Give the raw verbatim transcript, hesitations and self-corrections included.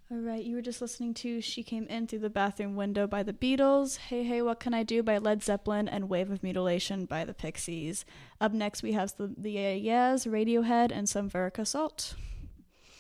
All right, you were just listening to She Came In Through the Bathroom Window by the Beatles, Hey Hey What Can I Do by Led Zeppelin, and Wave of Mutilation by the Pixies. Up next we have the, the Yeah Yeahs, Radiohead, and some Verica Salt.